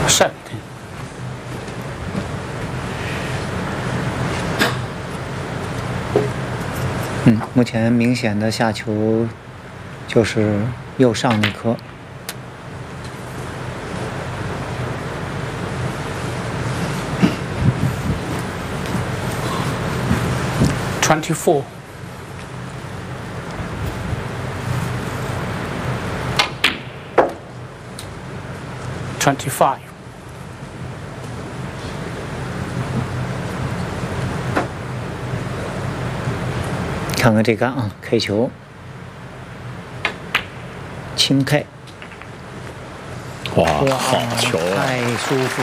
17. 目前明显的下球就是右上那颗。 24. 25. 看看这杆啊，开球，轻开， 哇，好球啊！ 太舒服。